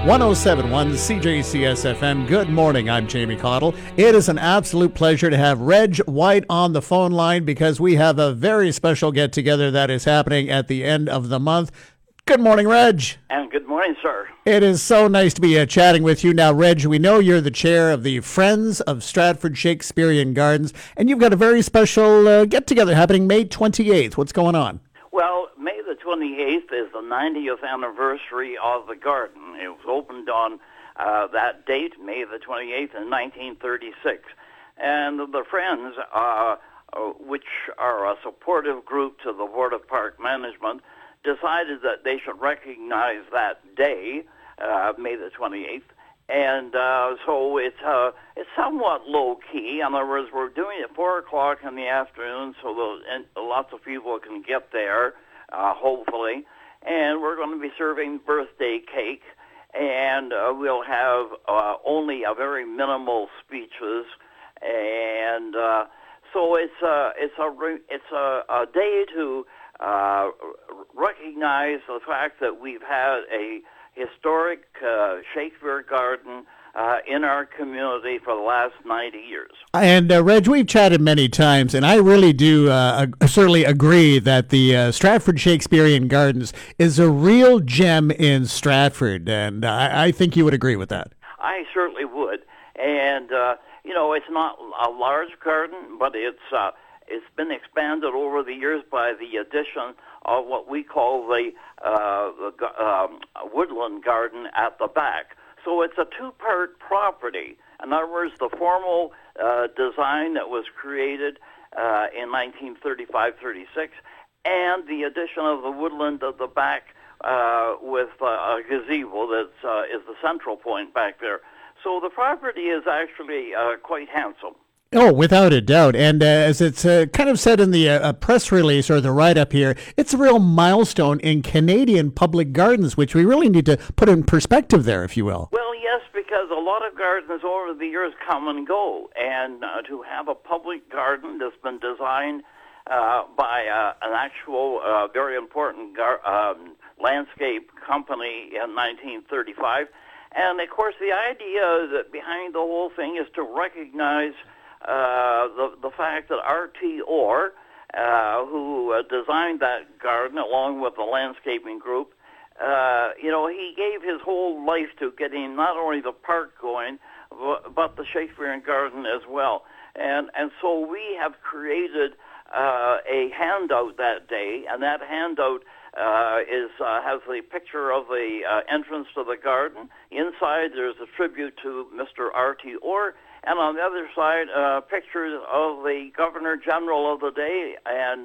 1071 CJCS FM. Good morning. I'm Jamie Cottle. It is an absolute pleasure to have Reg White on the phone line because we have a very special get-together that is happening at the end of the month. Good morning, Reg. And good morning, sir. It is so nice to be chatting with you. Now, Reg, we know you're the chair of the Friends of Stratford Shakespearean Gardens, and you've got a very special get-together happening May 28th. What's going on? Well, May the 28th is the 90th anniversary of the garden. It was opened on that date, May the 28th, in 1936. And the Friends, which are a supportive group to the Board of Park Management, decided that they should recognize that day, May the 28th. And so it's somewhat low-key. In other words, we're doing it at 4 o'clock in the afternoon so lots of people can get there, hopefully. And we're going to be serving birthday cake, and we'll have only a very minimal speeches. And so it's a day to recognize the fact that we've had a historic Shakespeare garden in our community for the last 90 years. And Reg, we've chatted many times, and I really do certainly agree that the Stratford Shakespearean Gardens is a real gem in Stratford, and I think you would agree with that. I certainly would. And, it's not a large garden, but it's been expanded over the years by the addition of what we call the woodland garden at the back. So it's a two-part property. In other words, the formal design that was created in 1935-36 and the addition of the woodland at the back with a gazebo that is the central point back there. So the property is actually quite handsome. Oh, without a doubt. And as it's kind of said in the press release or the write-up here, it's a real milestone in Canadian public gardens, which we really need to put in perspective there, if you will. Well, yes, because a lot of gardens over the years come and go. And to have a public garden that's been designed by an actual very important landscape company in 1935. And, of course, the idea that behind the whole thing is to recognize the fact that R.T. Orr, who designed that garden along with the landscaping group, he gave his whole life to getting not only the park going, but the Shakespearean Garden as well. And so we have created a handout that day, and that handout has the picture of the entrance to the garden. Inside there's a tribute to Mr. R.T. Orr, and on the other side, pictures of the Governor General of the day, and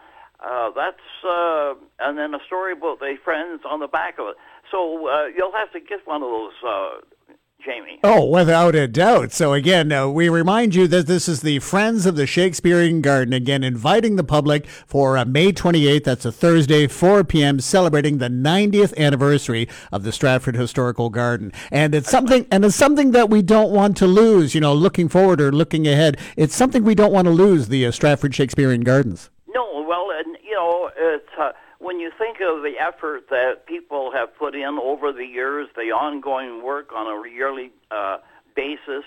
and then a story about the Friends on the back of it. So you'll have to get one of those, Jamie. Oh, without a doubt. So again, we remind you that this is the Friends of the Shakespearean Garden, again, inviting the public for May 28th. That's a Thursday, 4 p.m., celebrating the 90th anniversary of the Stratford Historical Garden. And it's something that we don't want to lose, looking forward or looking ahead. It's something we don't want to lose, the Stratford Shakespearean Gardens. No, well, and, it's... when you think of the effort that people have put in over the years, the ongoing work on a yearly basis,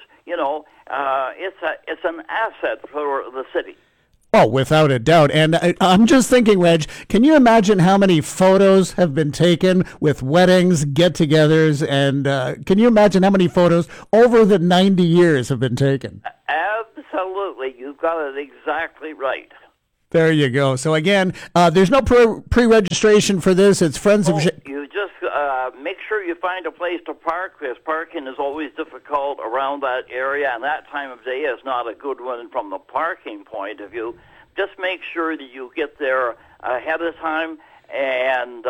it's an asset for the city. Oh, without a doubt. And I'm just thinking, Reg, can you imagine how many photos have been taken with weddings, get-togethers, and can you imagine how many photos over the 90 years have been taken? Absolutely. You've got it exactly right. There you go. So again, there's no pre-registration for this. It's Friends of... You just make sure you find a place to park, because parking is always difficult around that area, and that time of day is not a good one from the parking point of view. Just make sure that you get there ahead of time, and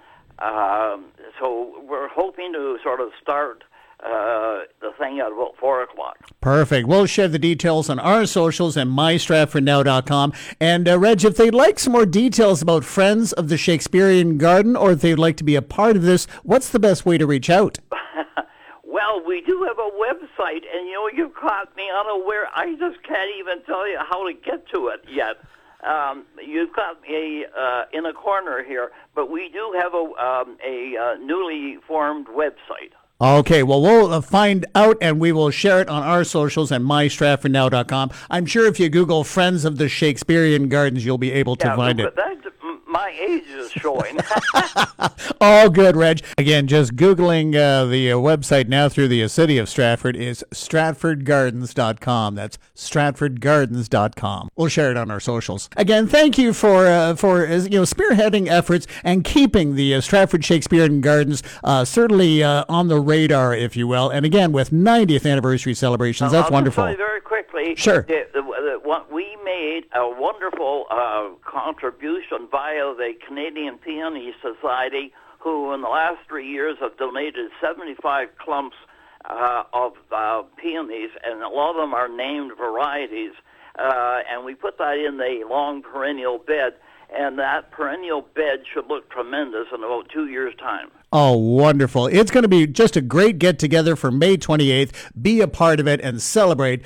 so we're hoping to sort of start the thing at about 4 o'clock. Perfect. We'll share the details on our socials and mystratfordnow.com. And Reg, if they'd like some more details about Friends of the Shakespearean Garden, or if they'd like to be a part of this, what's the best way to reach out? Well, we do have a website, and you caught me unaware. I just can't even tell you how to get to it yet. You've got me in a corner here, but we do have a newly formed website. Okay, well, we'll find out and we will share it on our socials and mystratfordnow.com. I'm sure if you Google Friends of the Shakespearean Gardens, you'll be able to find it. My age is showing. All good, Reg. Again, just Googling the website now through the city of Stratford is stratfordgardens.com. That's stratfordgardens.com. We'll share it on our socials. Again, thank you for spearheading efforts and keeping the Stratford Shakespearean Gardens certainly on the radar, if you will. And again, with 90th anniversary celebrations, that's wonderful. I'll tell you very quickly. Sure. We made a wonderful contribution via the Canadian Peony Society, who in the last 3 years have donated 75 clumps of peonies, and a lot of them are named varieties. And we put that in the long perennial bed, and that perennial bed should look tremendous in about 2 years' time. Oh, wonderful. It's going to be just a great get-together for May 28th. Be a part of it and celebrate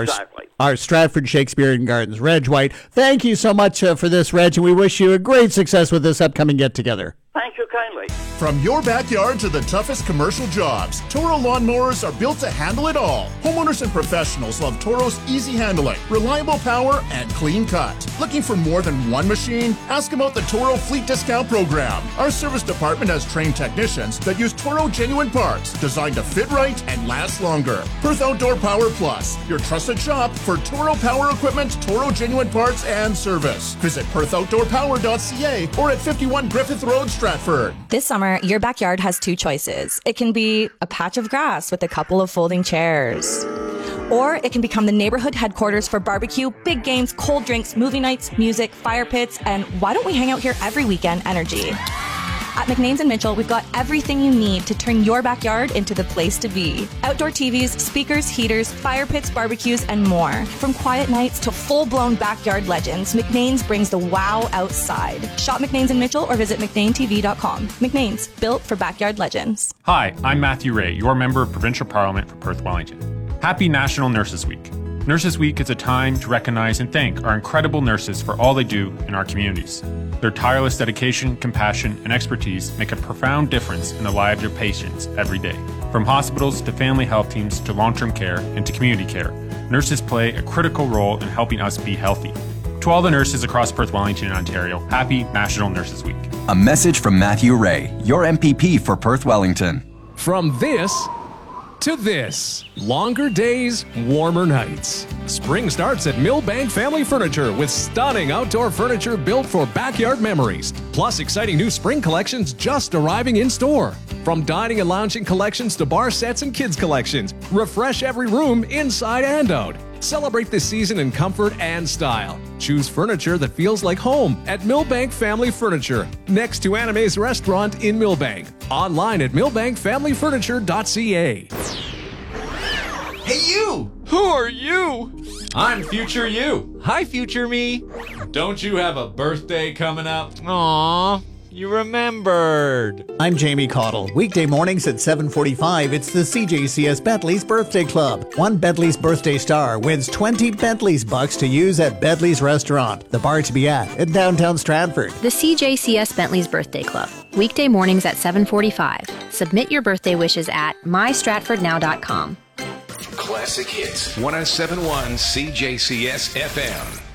our Stratford Shakespearean Gardens. Reg White, thank you so much for this, Reg, and we wish you a great success with this upcoming get-together. Thank you kindly. From your backyard to the toughest commercial jobs, Toro lawnmowers are built to handle it all. Homeowners and professionals love Toro's easy handling, reliable power, and clean cut. Looking for more than one machine? Ask about the Toro Fleet Discount Program. Our service department has trained technicians that use Toro genuine parts designed to fit right and last longer. Perth Outdoor Power Plus, your trusted shop for Toro power equipment, Toro genuine parts, and service. Visit perthoutdoorpower.ca or at 51 Griffith Road, Stratford. This summer, your backyard has two choices. It can be a patch of grass with a couple of folding chairs. Or it can become the neighborhood headquarters for barbecue, big games, cold drinks, movie nights, music, fire pits, and why don't we hang out here every weekend energy? At McNains and Mitchell, we've got everything you need to turn your backyard into the place to be. Outdoor TVs, speakers, heaters, fire pits, barbecues, and more. From quiet nights to full-blown backyard legends, McNains brings the wow outside. Shop McNains and Mitchell or visit McNainTV.com. McNains, built for backyard legends. Hi, I'm Matthew Ray, your Member of Provincial Parliament for Perth Wellington. Happy National Nurses Week. Nurses Week is a time to recognize and thank our incredible nurses for all they do in our communities. Their tireless dedication, compassion, and expertise make a profound difference in the lives of patients every day. From hospitals to family health teams to long-term care and to community care, nurses play a critical role in helping us be healthy. To all the nurses across Perth Wellington and Ontario, happy National Nurses Week. A message from Matthew Ray, your MPP for Perth Wellington. From this to this. Longer days, warmer nights. Spring starts at Millbank Family Furniture with stunning outdoor furniture built for backyard memories. Plus exciting new spring collections just arriving in store. From dining and lounging collections to bar sets and kids collections. Refresh every room inside and out. Celebrate this season in comfort and style. Choose furniture that feels like home at Millbank Family Furniture, next to Anime's restaurant in Millbank. Online at millbankfamilyfurniture.ca. Hey, you! Who are you? I'm Future You. Hi, Future Me. Don't you have a birthday coming up? Aww, you remembered. I'm Jamie Cottle. Weekday mornings at 7:45, it's the CJCS Bentley's Birthday Club. One Bentley's birthday star wins 20 Bentley's bucks to use at Bentley's Restaurant, the bar to be at in downtown Stratford. The CJCS Bentley's Birthday Club. Weekday mornings at 7:45. Submit your birthday wishes at mystratfordnow.com. Classic Hits, 107.1 CJCS FM.